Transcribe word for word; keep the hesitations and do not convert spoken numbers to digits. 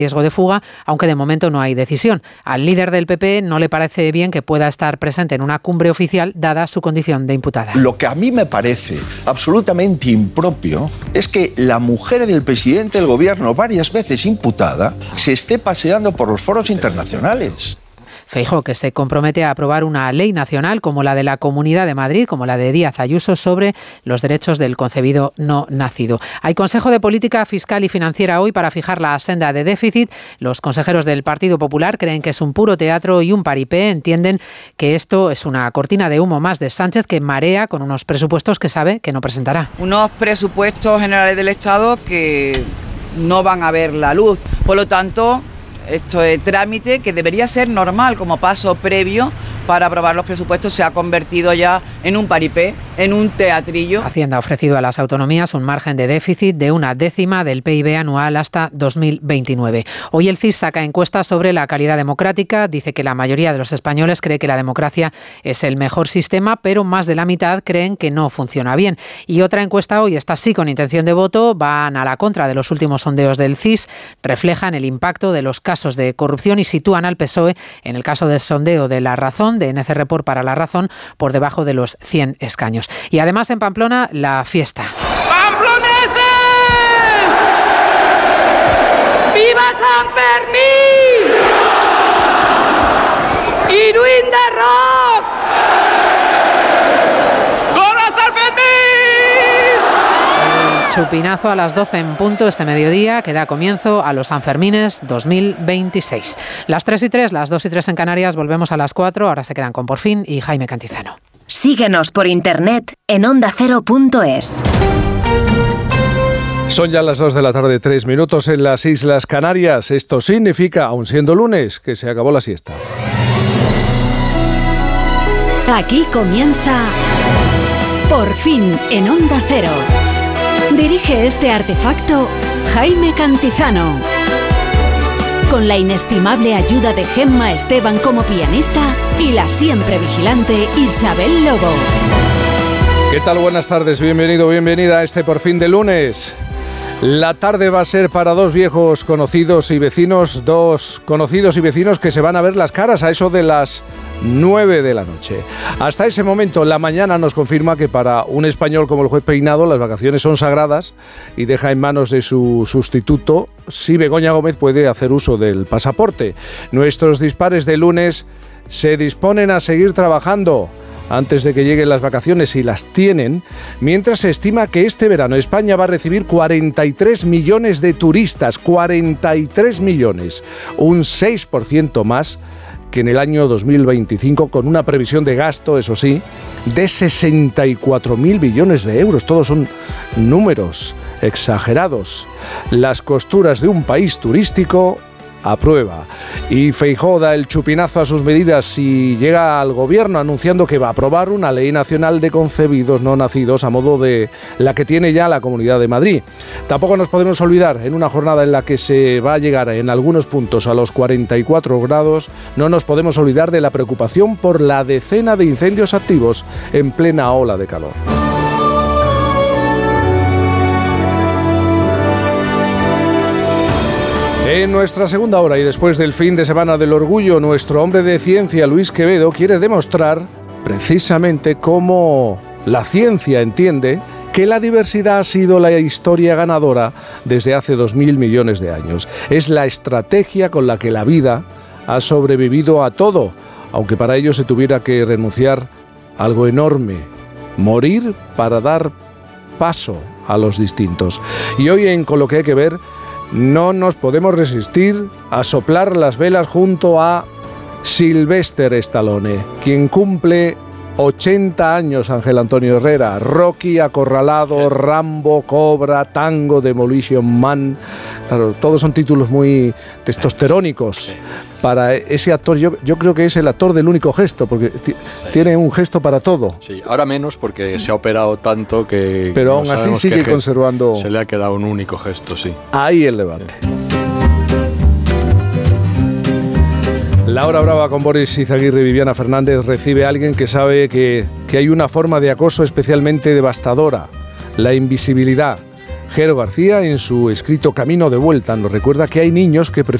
riesgo de fuga, aunque de momento no hay decisión. Al líder del P P no le parece bien que pueda estar presente en una cumbre oficial dada su condición de imputada. Lo que a mí me parece absolutamente impropio es que la mujer del presidente del gobierno, varias veces imputada, se esté paseando por los foros internacionales. Feijóo, que se compromete a aprobar una ley nacional como la de la Comunidad de Madrid, como la de Díaz Ayuso, sobre los derechos del concebido no nacido. Hay Consejo de Política Fiscal y Financiera hoy para fijar la senda de déficit. Los consejeros del Partido Popular creen que es un puro teatro y un paripé. Entienden que esto es una cortina de humo más de Sánchez, que marea con unos presupuestos que sabe que no presentará. Unos presupuestos generales del Estado que no van a ver la luz. Por lo tanto, esto es trámite que debería ser normal como paso previo para aprobar los presupuestos, se ha convertido ya en un paripé, en un teatrillo. Hacienda ha ofrecido a las autonomías un margen de déficit de una décima del P I B anual hasta dos mil veintinueve. Hoy el C I S saca encuestas sobre la calidad democrática. Dice que la mayoría de los españoles cree que la democracia es el mejor sistema, pero más de la mitad creen que no funciona bien. Y otra encuesta hoy, esta sí con intención de voto, van a la contra de los últimos sondeos del C I S, reflejan el impacto de los casos de corrupción y sitúan al P S O E, en el caso del sondeo de La Razón, de N C Report para La Razón, por debajo de los cien escaños. Y además en Pamplona, la fiesta. ¡Pamploneses! ¡Viva San Fermín! ¡Iruín de rock! ¡Gora San Fermín! El chupinazo a las doce en punto este mediodía, que da comienzo a los Sanfermines dos mil veintiséis. Las tres y tres, las dos y tres en Canarias, volvemos a las cuatro. Ahora se quedan con Por Fin y Jaime Cantizano. Síguenos por internet en onda cero punto es. Son ya las dos de la tarde, tres minutos en las Islas Canarias. Esto significa, aun siendo lunes, que se acabó la siesta. Aquí comienza Por Fin en Onda Cero. Dirige este artefacto Jaime Cantizano. Con la inestimable ayuda de Gemma Esteban como pianista y la siempre vigilante Isabel Lobo. ¿Qué tal? Buenas tardes, bienvenido, bienvenida a este Por Fin de lunes. La tarde va a ser para dos viejos conocidos y vecinos, dos conocidos y vecinos que se van a ver las caras a eso de las nueve de la noche. Hasta ese momento, la mañana nos confirma que para un español como el juez Peinado las vacaciones son sagradas y deja en manos de su sustituto si Begoña Gómez puede hacer uso del pasaporte. Nuestros dispares de lunes se disponen a seguir trabajando antes de que lleguen las vacaciones, y las tienen, mientras se estima que este verano España va a recibir cuarenta y tres millones de turistas, cuarenta y tres millones, un seis por ciento más que en el año dos mil veinticinco, con una previsión de gasto, eso sí, de sesenta y cuatro mil billones de euros. Todos son números exagerados. Las costuras de un país turístico a prueba. Y Feijóo da el chupinazo a sus medidas y llega al gobierno anunciando que va a aprobar una ley nacional de concebidos no nacidos a modo de la que tiene ya la Comunidad de Madrid. Tampoco nos podemos olvidar, en una jornada en la que se va a llegar en algunos puntos a los cuarenta y cuatro grados, no nos podemos olvidar de la preocupación por la decena de incendios activos en plena ola de calor. En nuestra segunda hora y después del fin de semana del orgullo, nuestro hombre de ciencia, Luis Quevedo, quiere demostrar precisamente cómo la ciencia entiende que la diversidad ha sido la historia ganadora desde hace dos mil millones de años. Es la estrategia con la que la vida ha sobrevivido a todo, aunque para ello se tuviera que renunciar a algo enorme, morir para dar paso a los distintos. Y hoy en Con lo que hay que ver, no nos podemos resistir a soplar las velas junto a Sylvester Stallone, quien cumple ochenta años, Ángel Antonio Herrera. Rocky, Acorralado, Rambo, Cobra, Tango, Demolition Man. Claro, todos son títulos muy testosterónicos. Para ese actor, yo, yo creo que es el actor del único gesto, porque t- sí. tiene un gesto para todo. Sí, ahora menos porque se ha operado tanto que... Pero aún así sigue conservando... Se le ha quedado un único gesto, sí. Ahí el debate. Sí. La hora brava con Boris Izaguirre y Viviana Fernández recibe a alguien que sabe que, que hay una forma de acoso especialmente devastadora, la invisibilidad. Jero García, en su escrito Camino de Vuelta, nos recuerda que hay niños que prefieren